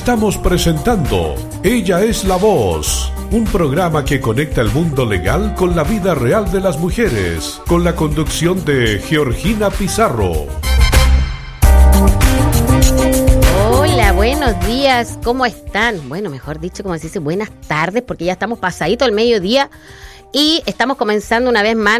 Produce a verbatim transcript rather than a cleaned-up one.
Estamos presentando Ella es la Voz, un programa que conecta el mundo legal con la vida real de las mujeres, con la conducción de Georgina Pizarro. Hola, buenos días, ¿cómo están? Bueno, mejor dicho, como se dice, buenas tardes, porque ya estamos pasadito el mediodía y estamos comenzando una vez más